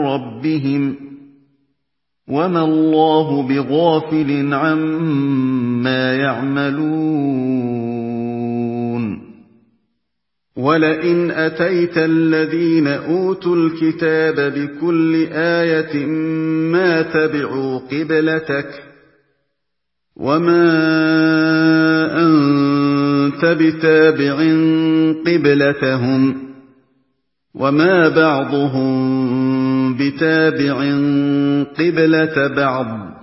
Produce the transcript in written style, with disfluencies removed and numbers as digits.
رَبِّهِمْ وَمَا اللَّهُ بِغَافِلٍ عَمَّا يَعْمَلُونَ وَلَئِنْ أَتَيْتَ الَّذِينَ أُوتُوا الْكِتَابَ بِكُلِّ آيَةٍ مَّا تَبِعُوا قِبْلَتَكَ وَمَا أَنتَ بِتَابِعٍ قِبْلَتَهُمْ وَمَا بَعْضُهُم بِتَابِعٍ قِبْلَةَ بَعْضٍ